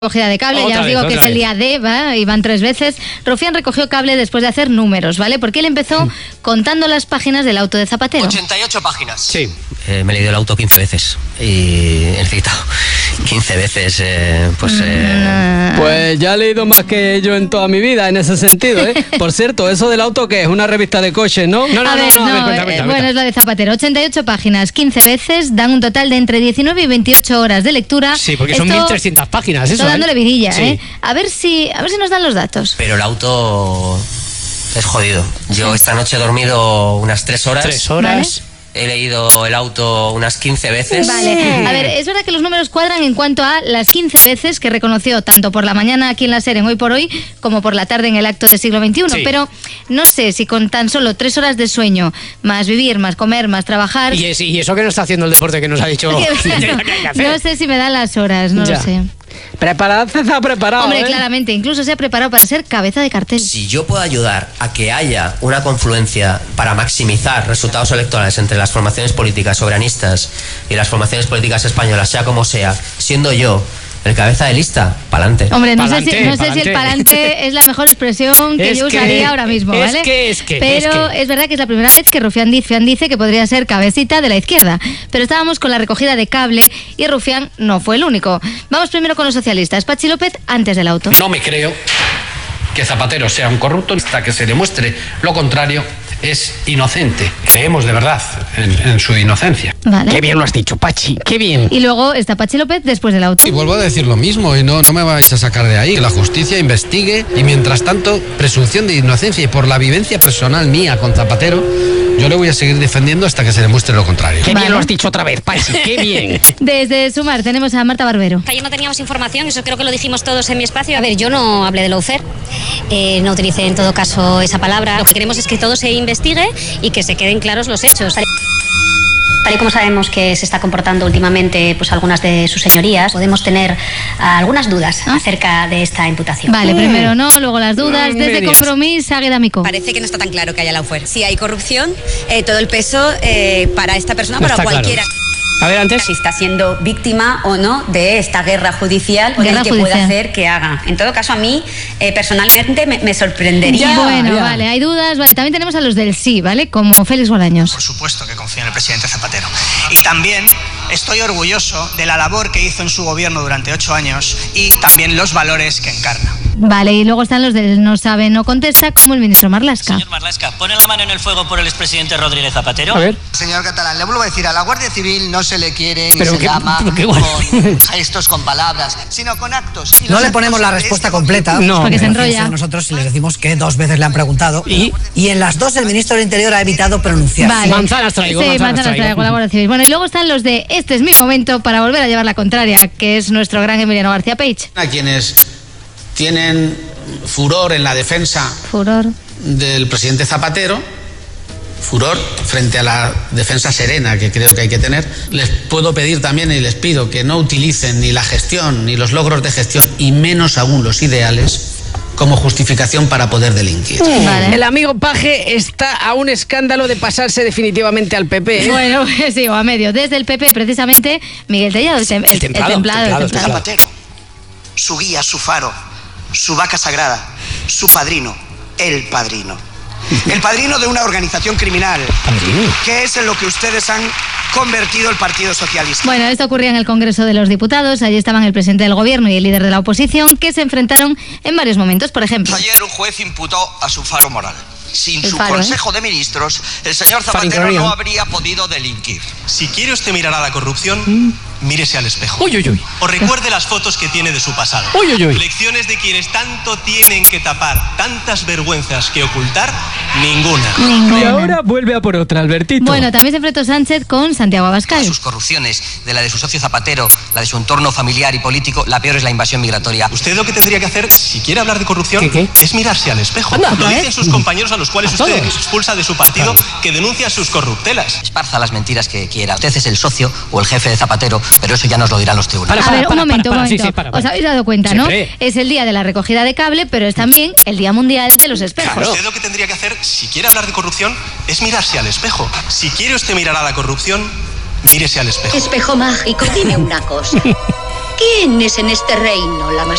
Recogida de cable, ya os digo que es el día D, ¿va? Y van 3 veces. Rufián recogió cable después de hacer números, ¿vale? Porque él empezó contando las páginas del auto de Zapatero. 88 páginas. Sí. Me he leído el auto 15 veces y he necesitado 15 veces, Pues ya he leído más que yo en toda mi vida en ese sentido, ¿eh? Por cierto, eso del auto, ¿qué es? Una revista de coches, ¿no? Bueno, es la de Zapatero. 88 páginas, 15 veces, dan un total de entre 19 y 28 horas de lectura. Sí, porque son 1.300 páginas, eso. Está dándole vidilla, sí. ¿eh? A ver si nos dan los datos. Pero el auto es jodido. Yo esta noche he dormido unas 3 horas. 3 horas. ¿Vale? He leído el auto unas 15 veces. Vale, a ver, es verdad que los números cuadran en cuanto a las 15 veces que reconoció tanto por la mañana aquí en la SER en Hoy por Hoy como por la tarde en el acto de Siglo XXI, sí. Pero no sé si con tan solo 3 horas de sueño, más vivir, más comer, más trabajar... Y eso que no está haciendo el deporte que nos ha dicho... No sé si me dan las horas, no lo sé. Preparado, se ha preparado. Hombre, claramente, incluso se ha preparado para ser cabeza de cartel. Si yo puedo ayudar a que haya una confluencia para maximizar resultados electorales entre las formaciones políticas soberanistas y las formaciones políticas españolas, sea como sea, siendo yo el cabeza de lista, pa'lante. Hombre, no sé si el pa'lante es la mejor expresión que yo usaría ahora mismo, ¿vale? Pero es verdad que es la primera vez que Rufián dice que podría ser cabecita de la izquierda. Pero estábamos con la recogida de cable y Rufián no fue el único. Vamos primero con los socialistas. Pachi López antes del auto. No me creo que Zapatero sea un corrupto hasta que se demuestre lo contrario. Es inocente. Creemos de verdad en su inocencia. Vale. Qué bien lo has dicho, Pachi, qué bien. Y luego está Pachi López después del auto. Y vuelvo a decir lo mismo, y no me vais a sacar de ahí. Que la justicia investigue y mientras tanto, presunción de inocencia y por la vivencia personal mía con Zapatero, yo le voy a seguir defendiendo hasta que se demuestre lo contrario. Qué bien lo has dicho otra vez, Pachi, qué bien. Desde Sumar tenemos a Marta Barbero. Ayer no teníamos información, eso creo que lo dijimos todos en mi espacio. A ver, yo no hablé de lawfare, no utilicé en todo caso esa palabra. Lo que queremos es que todo se investigue y que se queden claros los hechos. Tal y como sabemos que se está comportando últimamente pues algunas de sus señorías, podemos tener algunas dudas acerca de esta imputación. Vale, primero no, luego las dudas. Desde Compromís, Águeda Mico. Parece que no está tan claro que haya lawfare. Si hay corrupción, todo el peso para esta persona, No para está cualquiera. claro. A ver, antes. Si está siendo víctima o no de esta guerra judicial o del que pueda hacer que haga. En todo caso, a mí personalmente me sorprendería. Bueno, vale, hay dudas. Vale, también tenemos a los del sí, ¿vale? Como Félix Bolaños. Por supuesto que confío en el presidente Zapatero. Y también estoy orgulloso de la labor que hizo en su gobierno durante 8 años y también los valores que encarna. Vale, y luego están los del no sabe, no contesta, como el ministro Marlaska. Señor Marlaska, ¿pone la mano en el fuego por el expresidente Rodríguez Zapatero? A ver. Señor Catalán, le vuelvo a decir, a la Guardia Civil no se le quiere ni Pero se llama qué con gestos, con palabras, sino con actos. Y no le ponemos la respuesta completa, no, porque se enrolla. Nosotros si les decimos que 2 veces le han preguntado y en las 2 el ministro del Interior ha evitado pronunciarse. Vale. Manzanas traigo, Sí, manzanas traigo, la Guardia Civil. Bueno, y luego están los de este es mi momento para volver a llevar la contraria, que es nuestro gran Emiliano García Peich. A quienes tienen furor en la defensa del presidente Zapatero, furor frente a la defensa serena que creo que hay que tener, les puedo pedir también y les pido que no utilicen ni la gestión ni los logros de gestión y menos aún los ideales como justificación para poder delinquir. Vale. El amigo Paje está a un escándalo de pasarse definitivamente al PP. Bueno, sí, o a medio. Desde el PP, precisamente, Miguel Tellado, el templado. Zapatero, su guía, su faro, su vaca sagrada, su padrino, el padrino. El padrino de una organización criminal, que es en lo que ustedes han convertido el Partido Socialista. Bueno, esto ocurría en el Congreso de los Diputados. Allí estaban el presidente del Gobierno y el líder de la oposición, que se enfrentaron en varios momentos. Por ejemplo, ayer un juez imputó a su faro moral. Sin su Faro, Consejo de Ministros, el señor Zapatero no habría podido delinquir. Si quiere usted mirar a la corrupción, mírese al espejo. Uy, uy, uy. O recuerde las fotos que tiene de su pasado. Uy, uy, uy. Lecciones de quienes tanto tienen que tapar, tantas vergüenzas que ocultar, ninguna. Y ahora vuelve a por otra, Albertito. Bueno, también se enfrentó Sánchez con Santiago Abascal. Sus corrupciones, de la de su socio Zapatero, la de su entorno familiar y político, la peor es la invasión migratoria. Usted lo que tendría que hacer, si quiere hablar de corrupción, ¿Qué? es mirarse al espejo. Anda, lo dicen sus compañeros a los cuales usted todos. expulsa de su partido, que denuncia sus corruptelas. Esparza las mentiras que quiera. Usted es el socio o el jefe de Zapatero, pero eso ya nos lo dirán los tribunales. A ver, un momento. Sí, para. Os habéis dado cuenta, Siempre. ¿no? Es el día de la recogida de cable, pero es también el Día Mundial de los Espejos. Claro. Usted lo que tendría que hacer, si quiere hablar de corrupción, es mirarse al espejo. Si quiere usted mirar a la corrupción, mírese al espejo. Espejo mágico, dime una cosa. ¿Quién es en este reino la más